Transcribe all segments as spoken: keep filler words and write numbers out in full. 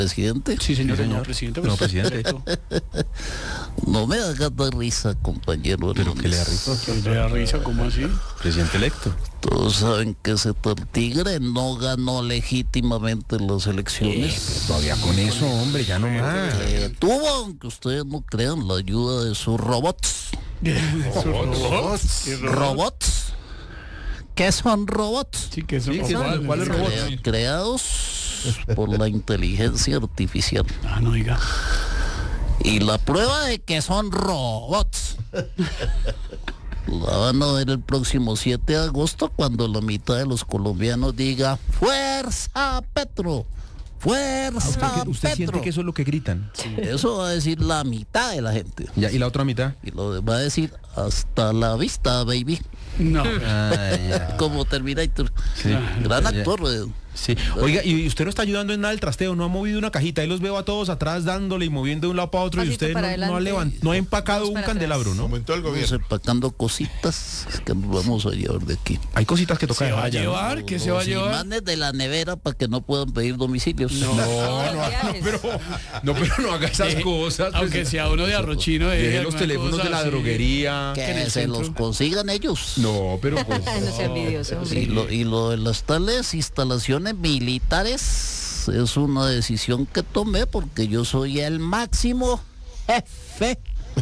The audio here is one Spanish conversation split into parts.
Presidente. Sí, señor, Sí, señor. no, presidente. No, pues, presidente. perfecto. No me hagas dar risa, compañero. Pero que le da risa. ¿Qué le da risa? ¿Cómo así? Presidente electo. Todos saben que ese tal tigre no ganó legítimamente las elecciones. Todavía con eso, hombre, ya no más. Eh, tuvo, aunque ustedes no crean, la ayuda de sus robots. ¿Robots? ¿Qué robots? ¿Robots? ¿Qué son robots? Sí, que son Sí, que son- robots. ¿cuáles robots? Crea- creados por la inteligencia artificial. Ah, no diga. Y la prueba de que son robots la van a ver el próximo siete de agosto cuando la mitad de los colombianos diga ¡Fuerza Petro! ¡Fuerza ¿Usted, usted Petro! siente que eso es lo que gritan? Eso va a decir la mitad de la gente. Ya, ¿y la otra mitad? Y lo va a decir hasta la vista, baby. No. Ah, ya. Como Terminator. Sí. Gran Ya. actor. eh. Sí. Oiga, y usted no está ayudando en nada el trasteo, no ha movido una cajita, ahí los veo a todos atrás dándole y moviendo de un lado para otro y Pasito usted no, para no ha adelante. levant- no ha empacado Dos un para candelabro, ¿no? Aumentó el Vamos gobierno. empacando cositas que nos vamos a llevar de aquí. Hay cositas que toca ¿Se va a dejar ya, ¿no? llevar? ¿Qué se va a Los llevar? imanes de la nevera para que no puedan pedir domicilios. No, no, no, pero no, pero no haga esas Deje- cosas. Aunque pues. sea uno de arrochino. Deje los teléfonos de la droguería. Que en el se centro. los consigan ellos. No, pero pues. No sea envidioso, Y hombre. lo, y lo de las tales instalaciones militares es una decisión que tomé porque yo soy el máximo jefe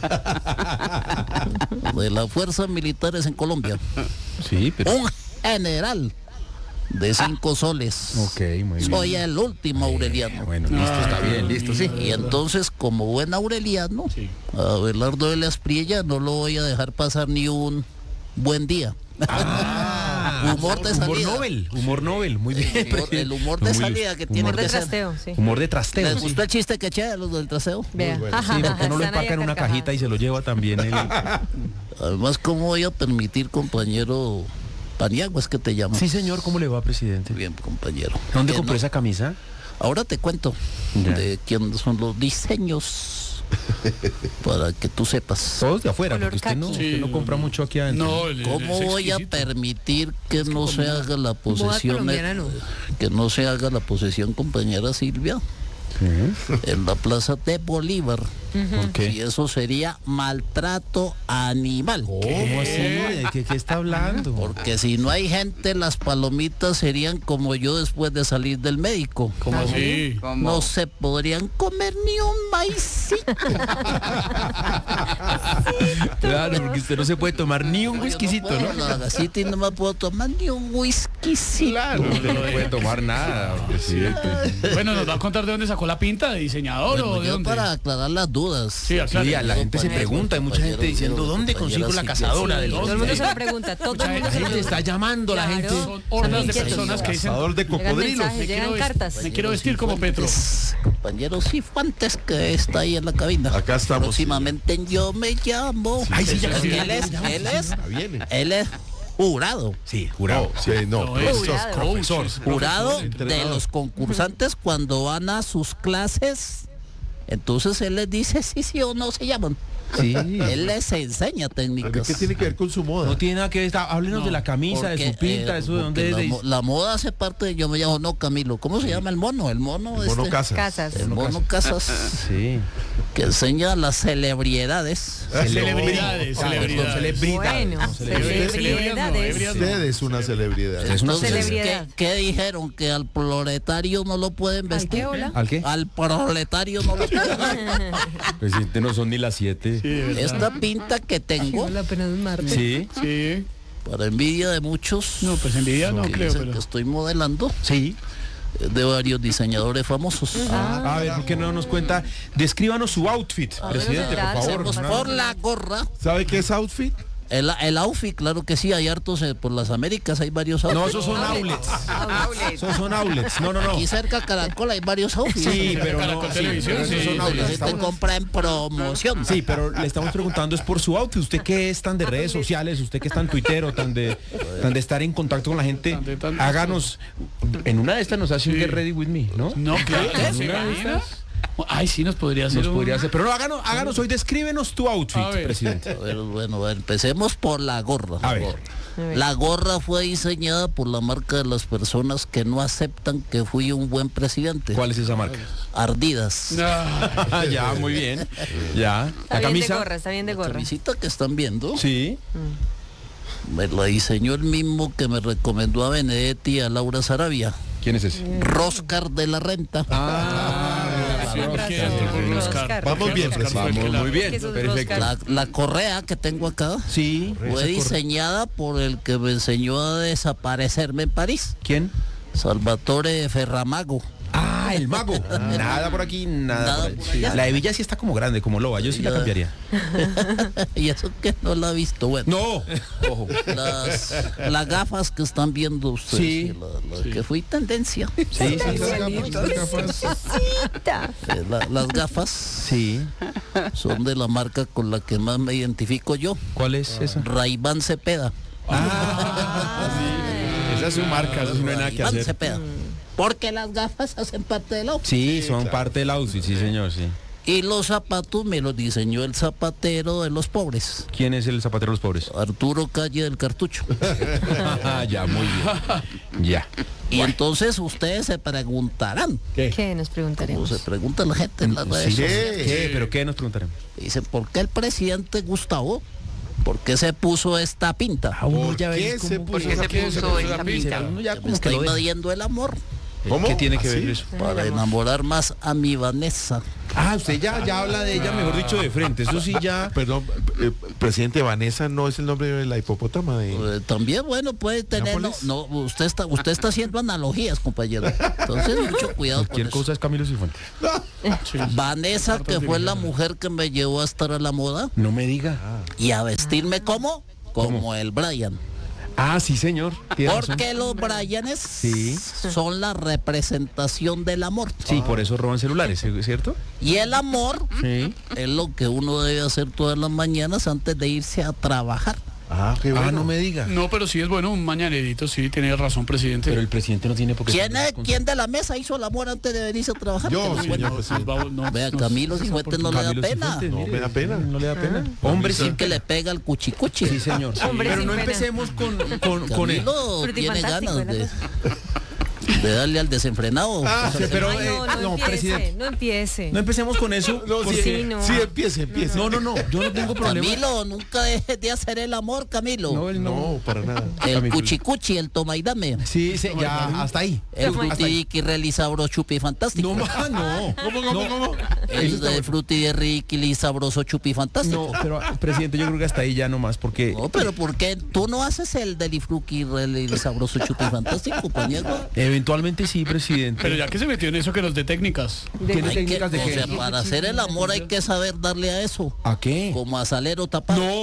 de las fuerzas militares en Colombia. Sí, pero. Un general de cinco soles. Ok, muy bien. Soy el último aureliano. Bueno, listo, está bien, listo, sí. Y entonces, como buen aureliano, Sí. a Abelardo de la Espriella no lo voy a dejar pasar ni un buen día. Humor de Humor salida. Nobel, humor Nobel, muy bien. El humor, el humor de Muy- salida que humor tiene Humor de que ser. trasteo, sí. Humor de trasteo. ¿Les Sí, gustó el chiste que eché de los del traseo? Vea. sí, porque no lo empaca en una cajita y se lo lleva también él. Además, ¿cómo voy a permitir, compañero Paniagua, es que te llamo? Sí, señor, ¿cómo le va, presidente? Bien, compañero. ¿Dónde Que compró no- esa camisa? Ahora te cuento Ya. de quiénes son los diseños para que tú sepas. Todos de afuera, Color porque usted no, caqui. usted no compra mucho aquí adentro. No, el- ¿Cómo es voy a exquisito. permitir que no se haga la posesión, colombiana, no. que no se haga la posesión, compañera Silvia, en la plaza de Bolívar? ¿Por qué? Y eso sería maltrato animal. ¿Cómo así? ¿De qué, qué está hablando? Porque si no hay gente, las palomitas serían como yo después de salir del médico. ¿Cómo así? No se podrían comer ni un maicito. Claro, porque usted no se puede tomar ni un Yo whiskycito, puedo, ¿no? la gasita y no me puedo tomar ni un whiskycito. Claro, usted no puede tomar nada, presidente. Bueno, ¿nos va a contar de dónde sacó la pinta? ¿De diseñador Bueno, o de yo dónde? para aclarar las dudas. Sí, aclare. Sí, a la gente se pregunta, hay mucha gente diciendo, ¿dónde consigo la cazadora del Todo el mundo se lo pregunta, todo el mundo La se lo gente está pregunta. llamando, la Claro. gente. Son hordas de inquietos. personas que dicen, Cazador de Llegan cocodrilos. mensajes, me llegan quiero, cartas. vestir, me quiero vestir como Petro. Cifuentes, compañero Cifuentes, que está ahí en la cabina. Acá estamos, Próximamente en Yo Me Llamo. Ay, sí, ya casi Él es, él es, viene. él es jurado. Sí, jurado. No, sí, no, No, es profesor. profesor. Jurado de entrenador. los concursantes cuando van a sus clases. Entonces él les dice sí, sí o no se llaman. Sí. Él les enseña técnicas. ¿Qué tiene que ver con su moda? No tiene nada que ver. Háblenos No, de la camisa, de Porque, su pinta, eh, de eso de porque dónde es. la, de- mo- la moda hace parte de Yo Me Llamo No, Camilo. ¿Cómo se llama el mono? El mono, El mono este, Casas. Casas. El mono Casas, Sí. que enseña las celebridades. Celebridades, Ah, celebridades. celebridades. Bueno, No, celebridades. celebridades. Ebrias no. Usted es una celebridad. Es una Entonces, celebridad. ¿qué, qué dijeron? ¿Que al proletario no lo pueden ¿Al vestir? qué, hola? ¿Al qué? Al proletario no lo pueden. Presidente, no son ni las siete. Sí, de verdad. Esta pinta que tengo, Hola, apenas un martes. Sí. Sí. para envidia de muchos, No, pues envidia no que creo, dicen pero... que estoy modelando, Sí. eh, de varios diseñadores famosos. A ver, ¿por qué no nos cuenta? Descríbanos su outfit, presidente, por favor. Empecemos por la gorra. ¿Sabe qué es outfit? El, el outfit, claro que sí, hay hartos eh, por las Américas, hay varios outfits. No, esos son outlets. Esos son outlets. No, no, no. Aquí cerca Caracol hay varios outfits. Sí, pero no. Caracol Sí, Televisión, pero esos sí. son La outlets. gente Estamos- compra en promoción. Sí, pero le estamos preguntando es por su outfit. Usted que es tan de redes sociales, usted que es tan tuitero, tan de, tan de estar en contacto con la gente, Tan de tantas háganos, en una de estas nos hace un Get Ready With Me, ¿no? No, claro, ¿Qué? ¿se ¿En una de imagina? estas? Ay, sí, nos podría hacer Nos un- podría hacer. Pero no, háganos, háganos hoy, descríbenos tu outfit, A ver. presidente. A ver, bueno, empecemos por la gorra. A la ver. gorra. A ver. La gorra fue diseñada por la marca de las personas que no aceptan que fui un buen presidente. ¿Cuál es esa marca? Ardidas. Ah, ya, muy bien. Ya. Está La bien de camisa. gorra, está bien de La gorra. camisita que están viendo, Sí. me la diseñó el mismo que me recomendó a Benedetti y a Laura Sarabia. ¿Quién es ese? Roscar de la Renta. Ah, sí, Con ¿qué? razón, Por con Oscar. Oscar. Vamos bien, Oscar fue el vamos que la- muy bien. Que esos Perfecto. Oscar. La, la correa que tengo acá Sí. fue diseñada por el que me enseñó a desaparecerme en París, ¿Quién? Salvatore Ferramago. Ah, el mago. Nada por aquí, nada, Nada por ahí. por allá. La hebilla sí está como grande, como loba. Yo sí la Ya. cambiaría. Y eso que no la ha visto. Bueno, No. Ojo. las, las gafas que están viendo ustedes, Sí. la- la que fui tendencia. Sí, sí. Cita. Eh, la- las gafas Sí. son de la marca con la que más me identifico yo, ¿Cuál es esa? Ray-Ban Cepeda. Esa es su marca, eso sí no hay nada que Ray-Ban hacer. Cepeda. Porque las gafas hacen parte del outfit. Sí, son parte del outfit, sí señor, sí. Y los zapatos me los diseñó el zapatero de los pobres, ¿Quién es el zapatero de los pobres? Arturo Calle del Cartucho. Ya, muy bien. Ya. Y entonces ustedes se preguntarán, ¿Qué nos como preguntaremos? se pregunta la gente en las redes Sí. sociales. ¿Qué? ¿Pero qué nos preguntaremos? Dicen, ¿por qué el presidente Gustavo? ¿Por qué se puso esta pinta? uno ¿Por qué se puso ¿Por qué se puso esa pinta? Uno ya Me como está que lo deja. invadiendo el amor ¿Cómo? ¿Qué tiene que ¿Así? ver eso? para enamorar más a mi Vanessa. Ah, usted ya, ya habla de ella, mejor dicho, de frente. Eso sí ya. Perdón, eh, presidente, Vanessa no es el nombre de la hipopótama de... Eh, también, bueno, puede tener... No, ¿Nápoles? no, usted está usted está haciendo analogías, compañero. Entonces, mucho cuidado con Cualquier eso. cosa es Camilo Cifuentes. Vanessa, que fue la mujer que me llevó a estar a la moda No me diga. y a vestirme como, como el Brian. Ah, sí, señor. Tiene razón. Porque los Brianes Sí. son la representación del amor. Sí, por eso roban celulares, ¿cierto? Y el amor Sí. es lo que uno debe hacer todas las mañanas antes de irse a trabajar. Ah, qué bueno. Ah, no me diga. No, pero sí es bueno un mañanerito, sí, tiene razón, presidente. Pero el presidente no tiene por qué. ¿Quién, es, ¿Quién de la mesa hizo el amor antes de venirse a trabajar? Yo, Que nos señor cuente. presidente. Vamos, no, Vea, no, Camilo Cifuentes no le da Camilo pena. Cifuentes, No, mire, me da pena. No le da pena. Hombre, sí. Decir que le pega al cuchicuchi. Sí, señor. sí. Hombre, Pero sin no pena. empecemos con, con, con él. Camilo tiene Frutifantástico, ganas de, ¿verdad? de darle al desenfrenado. Ah, sí, pero Ay, eh, no, no, no, empiece, presidente. no empiece. No empecemos con eso. No, porque- sí, Sí, no. sí, empiece, empiece. No, no, no. Yo no tengo problema. Camilo, nunca dejes de hacer el amor, Camilo. No, él no. No, para nada. el Camilo. cuchicuchi, el toma y dame. Sí, sí, ya, hasta ahí. El Toma y- frutidiqui relisabro chupi fantástico. No, ma, no. ¿Cómo, cómo, cómo? El de fruti de riqui sabroso chupi fantástico. No, pero presidente, yo creo que hasta ahí ya nomás, porque No, pero ¿por qué tú no haces el delifruqui el sabroso chupi fantástico, compañero? eventualmente sí, presidente. Pero ya que se metió en eso que nos dé técnicas. ¿Tiene Hay que, técnicas de o qué? sea, para hacer el amor hay que saber darle a eso. ¿A qué? Como a salero tapado. No,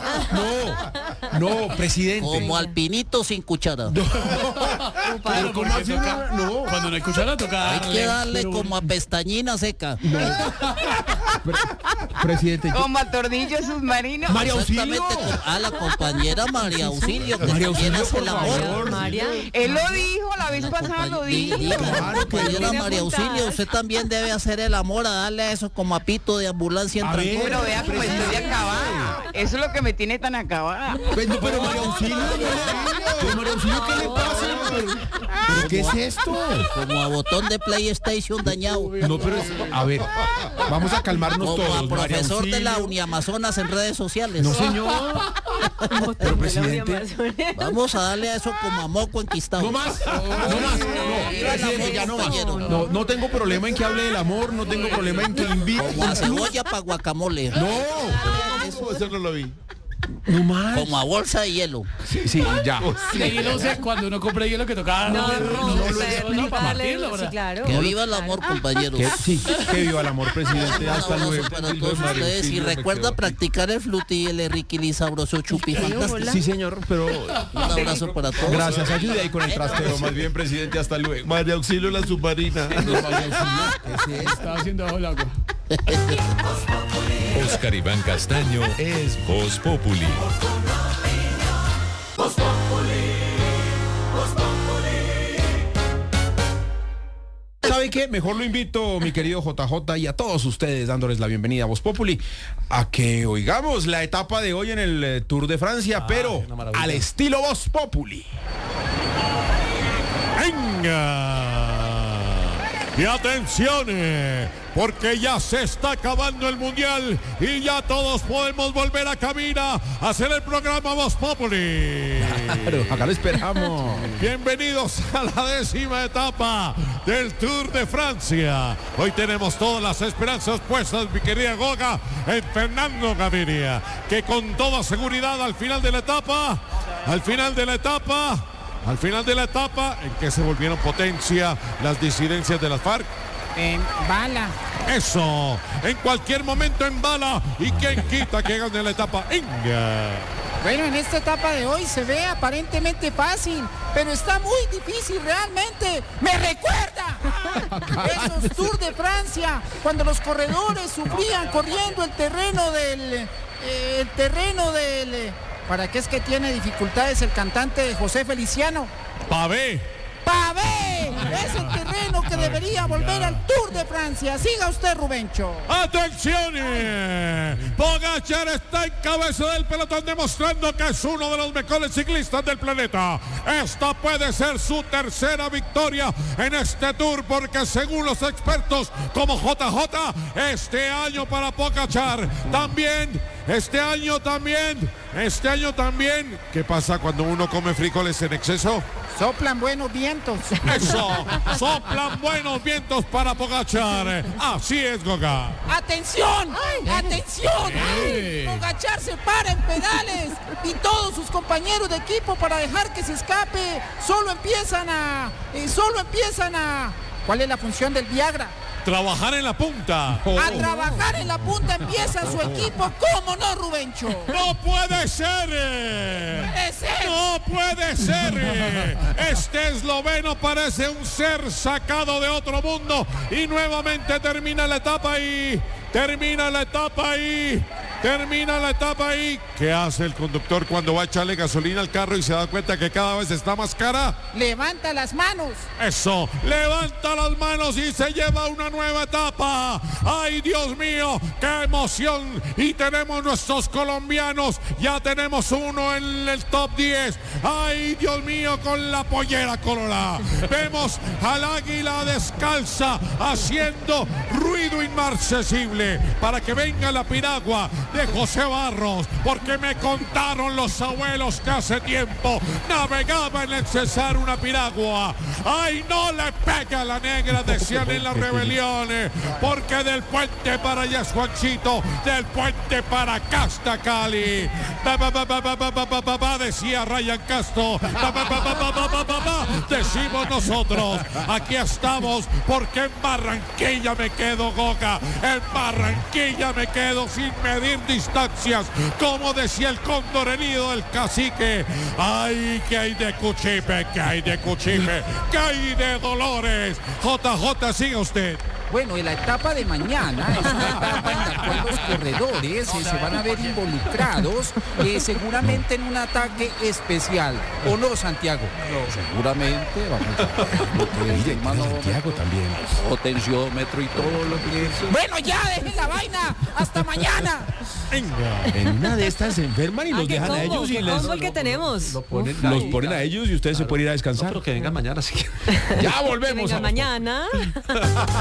no, no, presidente. Como al pinito sin cuchara. Pero ¿cómo porque así? toca- No. Cuando no hay cuchara toca Hay que darle pero- como a pestañina seca. Pre- presidente, yo- Como a tornillo submarino. María Auxilio. Exactamente como a la compañera María Auxilio, que María también Auxilio, hace por el amor. favor. María, Él lo dijo, la vez pasada lo Di- dijo. dígale, Claro, compañera Tiene María apuntadas. Auxilio, usted también debe hacer el amor a darle a eso como a pito de ambulancia en A ver. trancón. Pero vea cómo estoy de acabada. Eso es lo que me tiene tan acabada. Pero, pero María Auxilio, pero María Auxilio, ¿qué le pasa? Pero, ¿pero qué es esto? Como a botón de PlayStation dañado. No, pero, es- a ver, vamos a calmarnos Como todos. a María profesor de la Auxilio. Uniamazonas en redes sociales. No, señor. Pero, presidente. Vamos a darle a eso como a moco enquistado. No más, no más, no, presidente, ya no más. No, no tengo problema en que hable del amor, no tengo problema en que invite. Como a cebolla para guacamole. No, Eso, eso no lo vi. no más. Como a bolsa de hielo. Sí, sí, ya. De hielo sé, cuando uno compra hielo que toca. no, no, para dale, partirlo, sí, ¿verdad? claro. Que viva el amor, compañeros. Que- sí, que viva el amor, presidente. Un Hasta abrazo luego. para todos ustedes y recuerda practicar el fluti y el riquili sabroso chupi fantástico. Sí, señor, pero Un abrazo para todos. gracias, ayude ahí con el trasteo. Más bien, presidente, hasta luego. María Auxilio la submarina. Estaba haciendo bajo el agua. Oscar Iván Castaño es Voz Populi. ¿Sabe qué? que mejor lo invito, mi querido J J, y a todos ustedes, dándoles la bienvenida a Voz Populi, a que oigamos la etapa de hoy en el eh, Tour de Francia, pero una maravilla. al estilo Voz Populi. ¡Venga! Y atención, eh, porque ya se está acabando el Mundial y ya todos podemos volver a cabina a hacer el programa Voz Populi. Claro, acá lo esperamos. Bienvenidos a la décima etapa del Tour de Francia. Hoy tenemos todas las esperanzas puestas, mi querida Goga, en Fernando Gaviria, que con toda seguridad al final de la etapa, al final de la etapa... Al final de la etapa, ¿en que se volvieron potencia las disidencias de las FARC? En bala. Eso, en cualquier momento en bala. ¿Y quién quita que gane la etapa? Inga. Bueno, en esta etapa de hoy se ve aparentemente fácil, pero está muy difícil realmente. ¡Me recuerda! Esos Tours de Francia, cuando los corredores sufrían corriendo el terreno del... eh, el terreno del... eh, ¿Para qué es que tiene dificultades el cantante José Feliciano? Pavé. ¡Pavé! Es el terreno que debería volver al Tour de Francia. Siga usted, Rubencho. ¡Atención! Pogacar está en cabeza del pelotón demostrando que es uno de los mejores ciclistas del planeta. Esta puede ser su tercera victoria en este Tour porque según los expertos como J J, este año para Pogacar también, este año también, este año también. ¿Qué pasa cuando uno come frijoles en exceso? Soplan buenos vientos. Eso, soplan buenos vientos para Pogacar. Así es, Goga. ¡Atención! ¡Atención! ¡Eh! Pogacar se para en pedales y todos sus compañeros de equipo para dejar que se escape solo empiezan a... eh, solo empiezan a... ¿Cuál es la función del Viagra? Trabajar en la punta. A trabajar en la punta empieza su equipo. ¿Cómo no, Rubencho? ¡No puede ser! ¡Es él! ¡No puede ser! Este esloveno parece un ser sacado de otro mundo y nuevamente termina la etapa y... Termina la etapa y... Termina la etapa y... ¿Qué hace el conductor cuando va a echarle gasolina al carro y se da cuenta que cada vez está más cara? Levanta las manos. Eso, levanta las manos y se lleva una nueva etapa. ¡Ay, Dios mío! ¡Qué emoción! Y tenemos nuestros colombianos. Ya tenemos uno en el top diez. ¡Ay, Dios mío! Con la pollera colorada. Vemos al águila descalza haciendo ruido inmarcesible para que venga la piragua de José Barros, porque me contaron los abuelos que hace tiempo navegaba en el Cesar una piragua. ¡Ay, no le pega a la negra! Decían en las rebeliones, porque del puente para allá es Juanchito, del puente para acá está Cali. Pa, pa, pa, pa, pa, pa, pa, pa, pa, decía Ryan Castro. Pa, pa, pa, pa, pa, pa, pa, pa, pa, decimos nosotros. Aquí estamos, porque en Barranquilla me quedo, Goga. En Barranquilla me quedo sin medir distancias, como decía el cóndor herido del cacique. Ay, que hay de Cuchipe, que hay de Cuchipe, que hay de Dolores. J J, siga usted. Bueno, en la etapa de mañana es una etapa en la cual los corredores eh, se van a ver involucrados eh, seguramente en un ataque especial. ¿O no, Santiago? No, seguramente vamos a... Mire, Santiago también. Potenciómetro y todo lo que... Bueno, ya, dejen la vaina. ¡Hasta mañana! En una de estas se enferman y Ah, los qué dejan a combo, ellos y qué les... combo el que tenemos. Lo ponen Los ahí, ponen a ellos y ustedes se pueden ir a descansar. pero que vengan mañana. Sí. Ya Que volvemos. venga a- mañana.